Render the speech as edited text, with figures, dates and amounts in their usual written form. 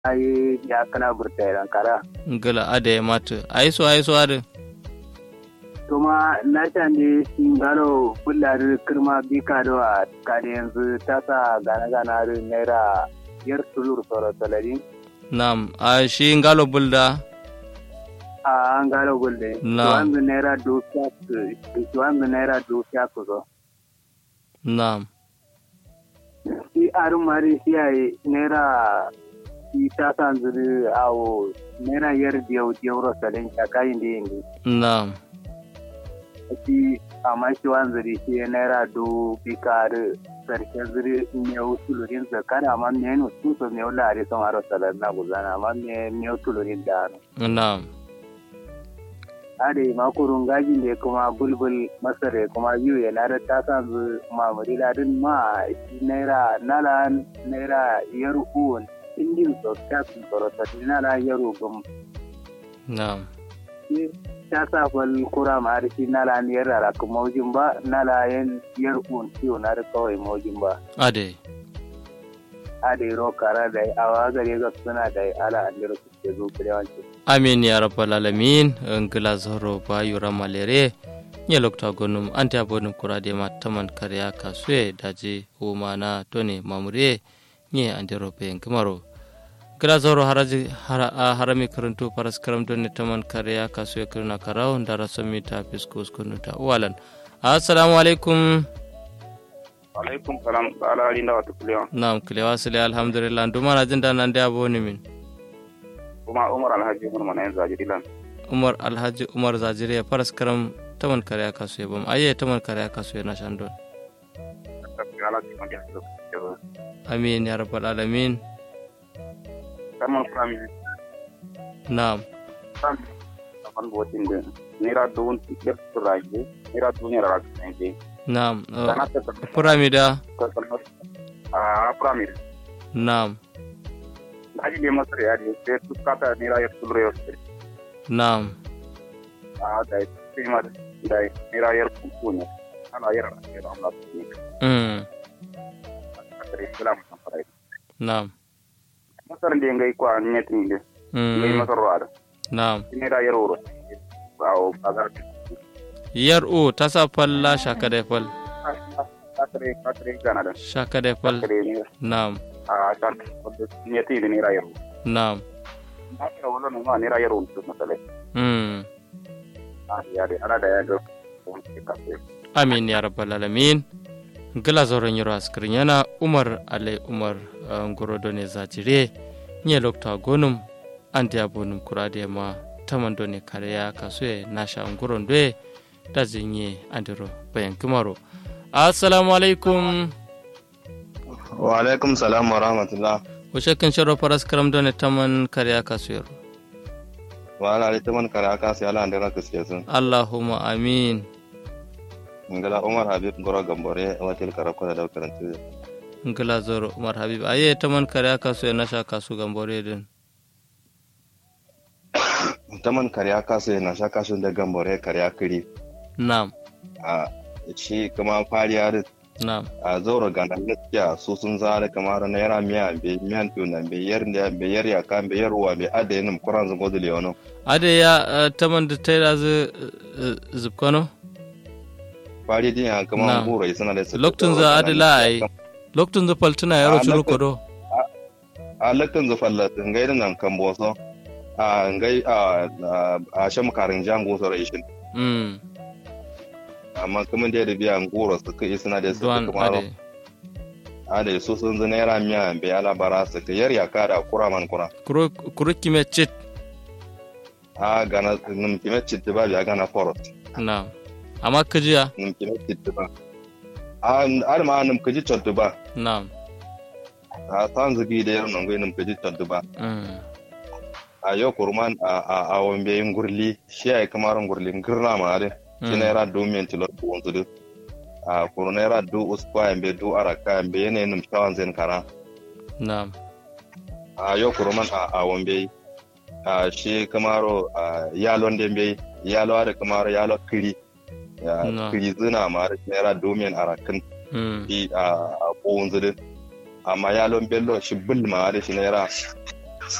ai ya kana burta idan kara ngala ade mata aiso ade kuma na canje singaro bullari kirma bika do a kare yanzu ta sa gana naira yar tulur soro salari nam a shi ngalo bulda a ngalo bulde nam naira do fiya ko nam shi arun mari shi ai naira shi ta san zuri awo naira yar diyau salin kayin da yin nam shi amma shi wanzuri shi naira do bikar sarkin zuri miyau tulurin zakar amma miyau tuso miyau lari son aro salar na guzana amma miyau tulurin da hannu. Na'am. Ade makurun gajin da kuma bulbul masar da kuma biyu ya ladar ta sa zu mamuri ladin ma shi naira nala naira yaro uwan indin sosai sun tsoro sati nala yaro gum. Na'am. Ta sa fal kura ma har shi nala ne yar rara kuma mawjin ba nala yan yar uwan ciwo na da kawai mawjin ba. Ade ro kara da awa gare ga suna da ala andiro ke zo kurewanci. Amin ya rabbal alamin ngila zoro ba yura malere nye lokta gonum anti abonum kurade ma taman karya kaswe daje umana tone mamure nye andiro pe ngmaro ngila zoro harami karantu paras karam tone taman karya kaswe kurna karau ndara somita piskus kunuta walan. Assalamu alaikum. Alaikum salam ala alinda watu kulewa. Naam kulewa sile alhamdulillah nduma na jinda nande aboni min. Umar Alhaji Umar mana Zajiri lan. Umar Alhaji Umar Zajiri ya paras karam taman karya kasu ya bam aye taman karya kasu ya nashandon. Amin ya rabbal alamin. Taman kami. Naam. Taman botin de. Nira doon tiket turaje. Nira doon nira rakse. Naam. Pyramida. Pyramid. Naam. Haji dia masuk ya dia itu kata nilai tulur ya. Naam. Dari terima dari nilai punya. Kan air Allah. Dari Islam sampai. Naam. Masar dia enggak ikut nyeting dia. Ngai masar ada. Naam. Nilai urus. Wow, agar yar o tasa falla shaka da fal. Katre Canada. Shaka da fal. Naam. Kan nyeti ini rayo. Naam. Apa wala numa ni rayo untuk masalah. Ya ada ya do. Amin ya rabbal alamin. Gala zoron yoro askrinyana Umar Ale Umar ngorodo ne zajire nye lokta gonum anti abonum kurade ma tamando ne kariya kasue nasha ngorondwe dazinye andiro bayan kumaro. Assalamu alaikum. Wa alaikum salam wa rahmatullah. Wace kan sharo faras karam don taman kariya kasuyar. Wa ala taman kariya kasuyar ala andira kusiyasun. Allahumma amin. Ngala Umar Habib goro gambore wakil karako da daukarantu. Ngala zoro Umar Habib aye taman kariya kasuyar na sha kasu gambore din. Taman kariya kasuyar na sha kasu da gambore kariya kiri. Na'am. Shi kuma fariya da Na'am. a zaura gana gaskiya su sun zara kamar naira miyan tuna biyar ya kan biyar wa bai adayin kuran zango da leono ade ya taman da ta da zubkano fari din ya kamar gura yi sana da su loktun za adila ai loktun za faltuna yaro churu kodo a loktun za fallatin gaidan nan kan boso a ngai a sham karin jango sora ishin amma kuma da biya ngoro su kai suna da su kuma ade su sun zana yara miya be ala bara su ka yar ya kada kura man kura kuru kime chit a gana num kime chit ba ya gana forest na amma kajiya num kime chit ba a ma num kaji chot ba na a san zubi da yar nan gai num kaji chot ba a yo kurman a wambe ngurli shi ai kamar ngurli ngirna ma ade kina yara do mentilo wonto de a korona yara do uskwa embe do araka embe yene num tawan zen kara na'am a yo koroman a wombe a shi kamaro yalo ndembe yalo ada kamaro yalo kiri kiri zina ma yara do men arakan a wonto de amma yalo bello shi bil ma da shi yara